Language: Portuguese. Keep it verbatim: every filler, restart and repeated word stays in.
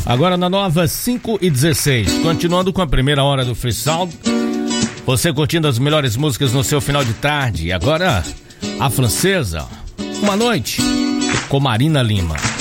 Agora na nova cinco e dezesseis, continuando com a primeira hora do Free Sound. Você curtindo as melhores músicas no seu final de tarde. Agora, a francesa, Uma Noite, com Marina Lima.